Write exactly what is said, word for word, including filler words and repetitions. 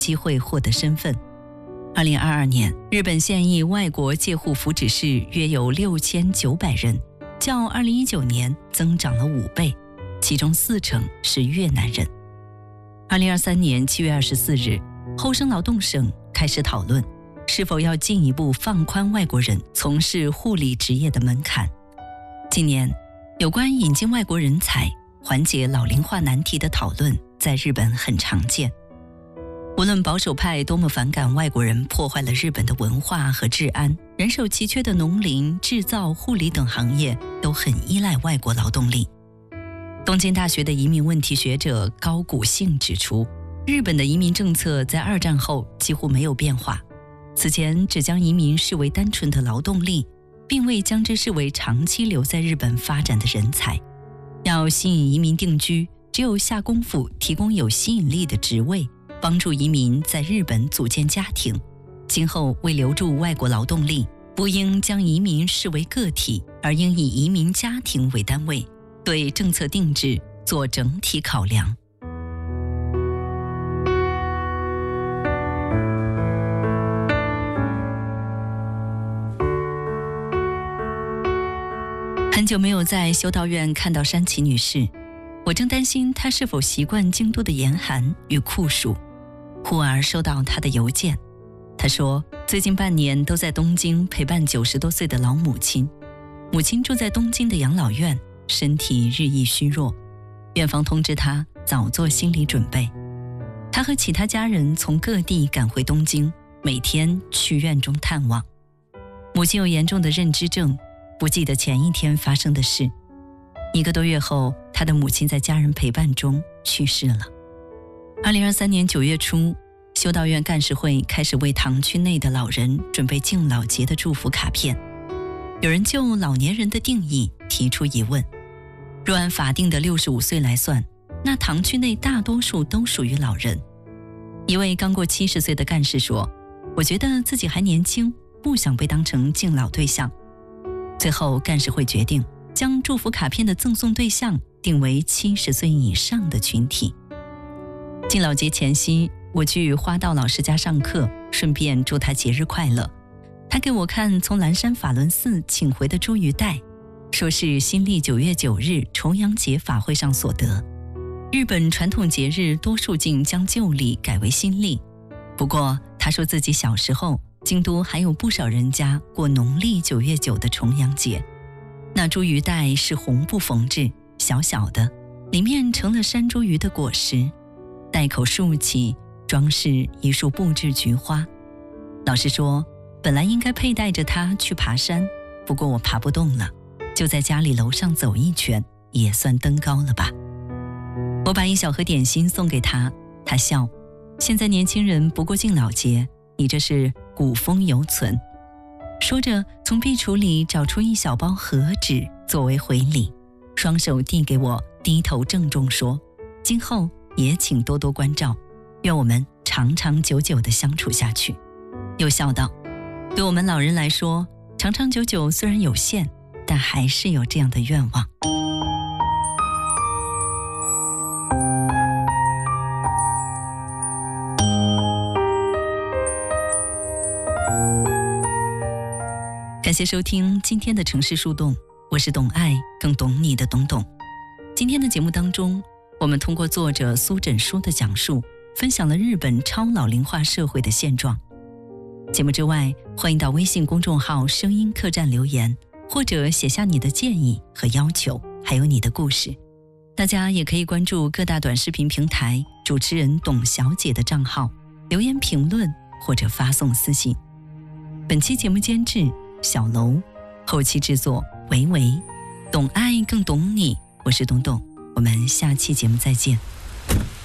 机会获得身份。二零二二年，日本现役外国介护福祉士约有六千九百人，较二零一九年增长了五倍，其中四成是越南人。二零二三年七月二十四日，厚生劳动省开始讨论是否要进一步放宽外国人从事护理职业的门槛。近年，有关引进外国人才、缓解老龄化难题的讨论在日本很常见。无论保守派多么反感外国人破坏了日本的文化和治安，人手奇缺的农林、制造、护理等行业都很依赖外国劳动力。东京大学的移民问题学者高谷幸指出，日本的移民政策在二战后几乎没有变化，此前只将移民视为单纯的劳动力，并未将之视为长期留在日本发展的人才。要吸引移民定居，只有下功夫提供有吸引力的职位，帮助移民在日本组建家庭。今后为留住外国劳动力，不应将移民视为个体，而应以移民家庭为单位，对政策定制做整体考量。很久没有在修道院看到山崎女士，我正担心她是否习惯京都的严寒与酷暑。忽而收到她的邮件，她说最近半年都在东京陪伴九十多岁的老母亲，母亲住在东京的养老院，身体日益虚弱，院方通知她早做心理准备。她和其他家人从各地赶回东京，每天去院中探望。母亲有严重的认知症，不记得前一天发生的事。一个多月后，她的母亲在家人陪伴中去世了。二零二三年九月初，修道院干事会开始为堂区内的老人准备敬老节的祝福卡片。有人就老年人的定义提出疑问，若按法定的六十五岁来算，那堂区内大多数都属于老人。一位刚过七十岁的干事说，我觉得自己还年轻，不想被当成敬老对象。最后干事会决定将祝福卡片的赠送对象定为七十岁以上的群体。敬老节前夕，我去花道老师家上课，顺便祝他节日快乐。他给我看从蓝山法轮寺请回的茱萸袋，说是新历九月九日重阳节法会上所得。日本传统节日多数竟将旧历改为新历，不过他说自己小时候京都还有不少人家过农历九月九的重阳节。那茱萸袋是红布缝制，小小的，里面盛了山茱萸的果实，袋口竖起，装饰一束布制菊花。老师说本来应该佩戴着它去爬山，不过我爬不动了，就在家里楼上走一圈，也算登高了吧。我把一小盒点心送给他，他笑，现在年轻人不过敬老节，你这是古风犹存。说着从壁橱里找出一小包和纸作为回礼，双手递给我，低头郑重说，今后也请多多关照，愿我们长长久久地相处下去。又笑道，对我们老人来说，长长久久虽然有限，但还是有这样的愿望。感谢收听今天的城市树洞，我是懂爱更懂你的懂懂。今天的节目当中，我们通过作者苏枕书的讲述，分享了日本超老龄化社会的现状。节目之外，欢迎到微信公众号声音客栈留言，或者写下你的建议和要求，还有你的故事。大家也可以关注各大短视频平台主持人董小姐的账号，留言评论或者发送私信。本期节目监制小楼，后期制作维维，懂爱更懂你，我是董董，我们下期节目再见。